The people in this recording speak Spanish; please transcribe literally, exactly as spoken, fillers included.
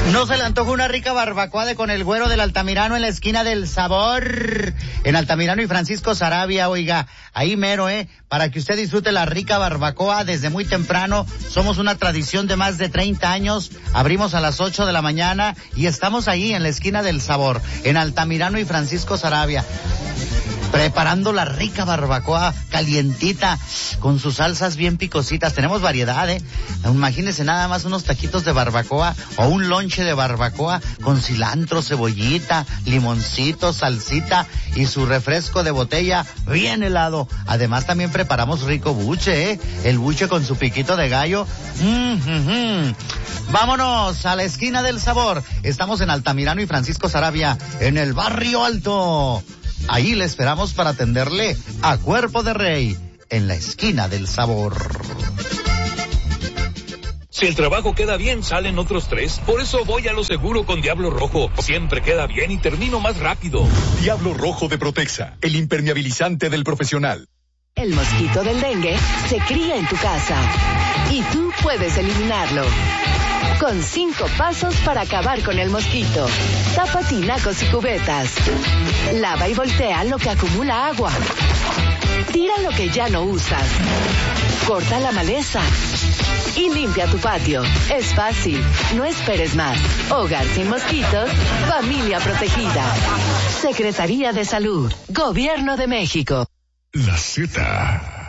¿No se le antoja una rica barbacoa de con el güero del Altamirano en la esquina del Sabor? En Altamirano y Francisco Sarabia, oiga, ahí mero, ¿eh? Para que usted disfrute la rica barbacoa desde muy temprano. Somos una tradición de más de treinta años. Abrimos a las ocho de la mañana y estamos ahí en la esquina del Sabor, en Altamirano y Francisco Sarabia. Preparando la rica barbacoa calientita con sus salsas bien picositas. Tenemos variedad, ¿eh? Imagínense nada más unos taquitos de barbacoa o un lonche de barbacoa con cilantro, cebollita, limoncito, salsita y su refresco de botella bien helado. Además también preparamos rico buche, ¿eh? El buche con su piquito de gallo. Mm-hmm. Vámonos a la esquina del Sabor. Estamos en Altamirano y Francisco Sarabia, en el Barrio Alto. Ahí le esperamos para atenderle a cuerpo de rey, en la esquina del Sabor. Si el trabajo queda bien, salen otros tres. Por eso voy a lo seguro con Diablo Rojo. Siempre queda bien y termino más rápido. Diablo Rojo de Protexa, el impermeabilizante del profesional. El mosquito del dengue se cría en tu casa y tú puedes eliminarlo. Con cinco pasos para acabar con el mosquito. Tapa tinacos y cubetas. Lava y voltea lo que acumula agua. Tira lo que ya no usas. Corta la maleza. Y limpia tu patio. Es fácil. No esperes más. Hogar sin mosquitos. Familia protegida. Secretaría de Salud. Gobierno de México. La Z.